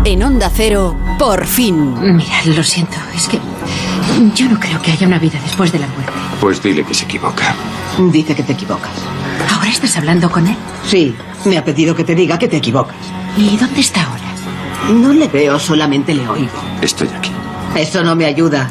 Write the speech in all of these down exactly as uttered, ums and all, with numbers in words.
En Onda Cero, por fin. Mira, lo siento, es que yo no creo que haya una vida después de la muerte. Pues dile que se equivoca. Dice que te equivocas. ¿Ahora estás hablando con él? Sí, me ha pedido que te diga que te equivocas. ¿Y dónde está ahora? No le veo, solamente le oigo. Estoy aquí. Eso no me ayuda.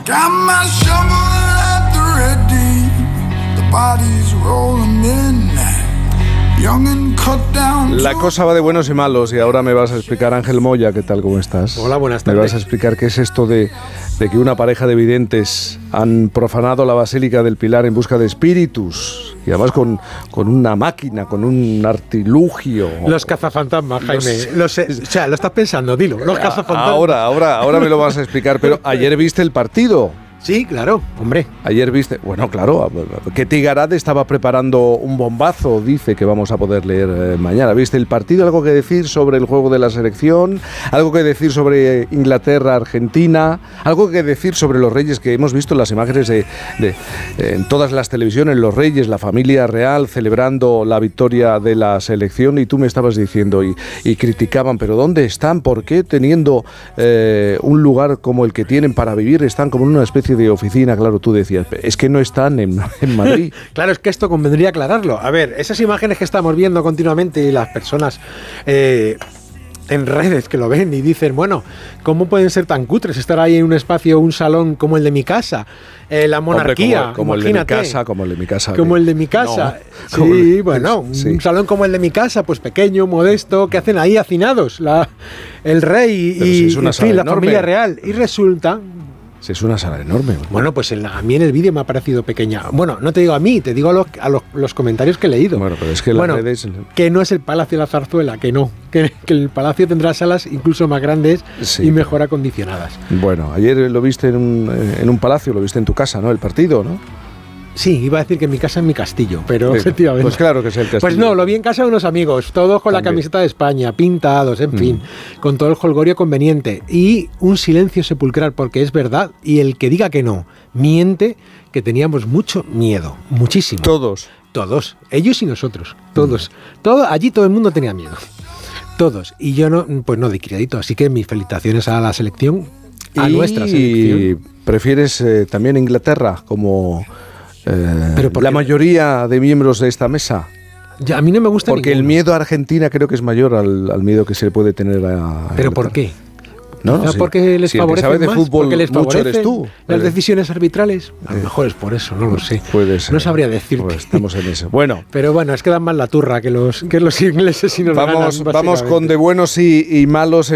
La cosa va de buenos y malos y ahora me vas a explicar, Ángel Moya, ¿qué tal? ¿Cómo estás? Hola, buenas tardes. Me vas a explicar qué es esto de, de que una pareja de videntes han profanado la Basílica del Pilar en busca de espíritus y además con, con una máquina, con un artilugio. Los cazafantasmas, Jaime. Los, los, o sea, lo estás pensando, dilo. Los cazafantasmas. Ahora, ahora, ahora me lo vas a explicar, pero ayer viste el partido. Sí, claro, hombre. Ayer viste, bueno, claro, que Tigarad estaba preparando un bombazo, dice que vamos a poder leer eh, mañana. ¿Viste el partido? ¿Algo que decir sobre el juego de la selección? ¿Algo que decir sobre Inglaterra, Argentina? ¿Algo que decir sobre los Reyes, que hemos visto las imágenes de, de eh, en todas las televisiones, los Reyes, la familia real celebrando la victoria de la selección? Y tú me estabas diciendo y, y criticaban, pero ¿dónde están? ¿Por qué teniendo eh, un lugar como el que tienen para vivir están como en una especie de oficina? Claro, tú decías, es que no están en, en Madrid. Claro, es que esto convendría aclararlo. A ver, esas imágenes que estamos viendo continuamente y las personas eh, en redes que lo ven y dicen, bueno, ¿cómo pueden ser tan cutres? Estar ahí en un espacio, un salón como el de mi casa, eh, la monarquía. Hombre, como, como el de mi casa, como el de mi casa. Como el de mi casa. No, sí, bueno, sí. Un salón como el de mi casa, pues pequeño, modesto, que hacen ahí hacinados la, el rey y, si es una en fin, la enorme. familia real. Y resulta... Si es una sala enorme. Bueno, pues en la, a mí en el vídeo me ha parecido pequeña. Bueno, no te digo a mí, te digo a los, a los, los comentarios que he leído. Bueno, pero es que las bueno, redes... que no es el Palacio de la Zarzuela, que no. Que, que el Palacio tendrá salas incluso más grandes sí. y mejor acondicionadas. Bueno, ayer lo viste en un, en un palacio, lo viste en tu casa, ¿no? El partido, ¿no? Sí, iba a decir que en mi casa es mi castillo, pero sí, efectivamente. Pues claro que es el castillo. Pues no, lo vi en casa de unos amigos, todos con También. la camiseta de España, pintados, en mm. fin, con todo el jolgorio conveniente. Y un silencio sepulcral, porque es verdad, y el que diga que no, miente, que teníamos mucho miedo, muchísimo. Todos. Todos, ellos y nosotros, todos. Mm. Todo, allí todo el mundo tenía miedo, todos. Y yo no, pues no di crédito, así que mis felicitaciones a la selección, a y nuestra selección. ¿Y prefieres eh, también Inglaterra como... Eh, Pero la mayoría de miembros de esta mesa? Ya, a mí no me gusta porque ninguno. El miedo a Argentina creo que es mayor al, al miedo que se le puede tener a... ¿Pero por qué? No, no, sí. porque les si favorece el que sabe de más, fútbol porque les mucho eres tú. Las Eres. decisiones arbitrales, a lo mejor es por eso, no lo sé. Puede ser. No sabría decirte. Pues estamos en eso. Bueno, pero bueno, es que dan más la turra que los que los ingleses y nos vamos, ganan, vamos con de buenos y, y malos.